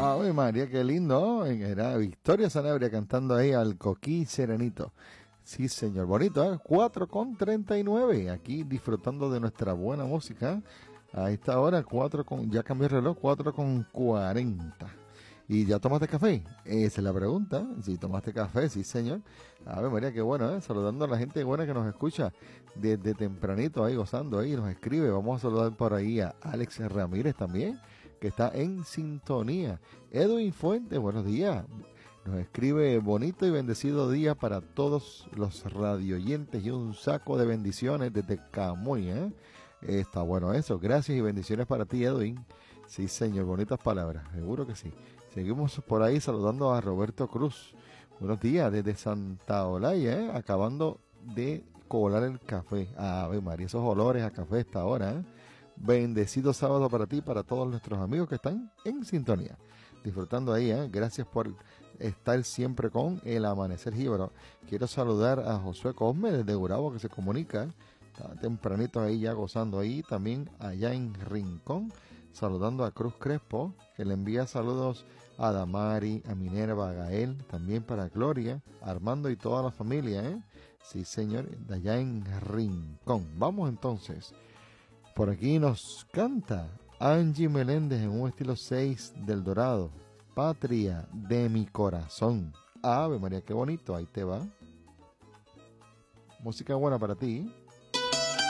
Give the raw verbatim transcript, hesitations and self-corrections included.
Ave María, qué lindo. Era Victoria Sanabria cantando ahí al Coquí Serenito. Sí, señor, bonito, ¿eh? cuatro con treinta y nueve, aquí disfrutando de nuestra buena música. A esta hora, cuatro con, ya cambió el reloj, cuatro con cuarenta. ¿Y ya tomaste café? Esa es la pregunta. Si tomaste café, sí, señor. A ver, María, qué bueno, ¿eh? Saludando a la gente buena que nos escucha desde tempranito ahí, gozando ahí, nos escribe. Vamos a saludar por ahí a Alex Ramírez también, que está en sintonía. Edwin Fuentes, buenos días. Nos escribe: bonito y bendecido día para todos los radioyentes y un saco de bendiciones desde Camuy, ¿eh? Está bueno eso. Gracias y bendiciones para ti, Edwin. Sí, señor, bonitas palabras, seguro que sí. Seguimos por ahí saludando a Roberto Cruz. Buenos días desde Santa Olaya, ¿eh? Acabando de colar el café. Ave María, esos olores a café a esta hora, ¿eh? Bendecido sábado para ti y para todos nuestros amigos que están en sintonía. Disfrutando ahí, ¿eh? Gracias por estar siempre con el Amanecer Jíbaro. Quiero saludar a Josué Cosme desde Gurabo, que se comunica. Está tempranito ahí ya gozando ahí. También allá en Rincón, saludando a Cruz Crespo, que le envía saludos a Damari, a Minerva, a Gael, también para Gloria, Armando y toda la familia, ¿eh? Sí, señor, de allá en Rincón. Vamos entonces. Por aquí nos canta Angie Meléndez en un estilo seis del Dorado. Patria de mi corazón. Ave María, qué bonito, ahí te va. Música buena para ti.